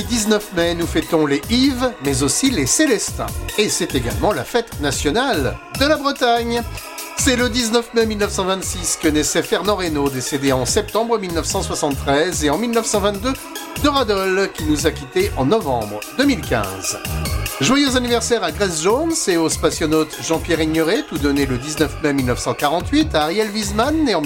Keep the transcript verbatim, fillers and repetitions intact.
dix-neuf mai, nous fêtons les Yves, mais aussi les Célestins. Et c'est également la fête nationale de la Bretagne. C'est le dix-neuf mai mille neuf cent vingt-six que naissait Fernand Reynaud, décédé en septembre mille neuf cent soixante-treize, et en mille neuf cent vingt-deux, Dora Dole, qui nous a quittés en novembre deux mille quinze. Joyeux anniversaire à Grace Jones et au spationaute Jean-Pierre Ignoret, tout donné le dix-neuf mai mille neuf cent quarante-huit, à Ariel Wiesman, né en